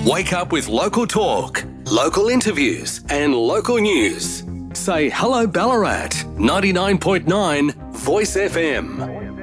Wake up with local talk, local interviews and local news. Say hello Ballarat, 99.9 Voice FM.